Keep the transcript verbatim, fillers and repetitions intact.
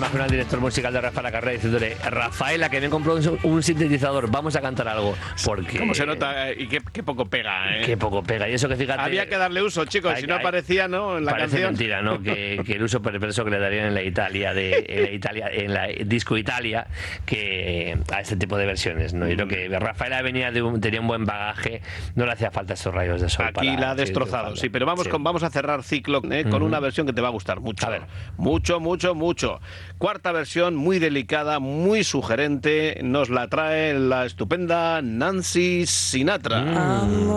teléfono al director musical de Rafaela Carrera diciéndole: Rafaela, que me he comprado un, un sintetizador, vamos a cantar algo. Porque... ¿Cómo se nota? Y qué, qué poco pega, ¿eh? Qué poco pega. Y eso que fíjate... Había que darle uso, chicos, hay, si no hay, aparecía, ¿no? En la parece canción. mentira, ¿no? Que, que el uso perverso que le darían en la Italia, de, en la Italia, en la Disco Italia, que a este tipo de versiones, ¿no? Yo creo que Rafaela venía de un, tenía un buen bagaje, no le hacía falta esos rayos de sol. Aquí para la ha destrozado, sí, pero vamos, sí. con, vamos a cerrar ciclo ¿eh? con uh-huh. una versión que te va a gustar mucho. A ver. Mucho, mucho, mucho. Cuarta versión, muy delicada, muy sugerente, nos la trae la estupenda Nancy Sinatra. Mm.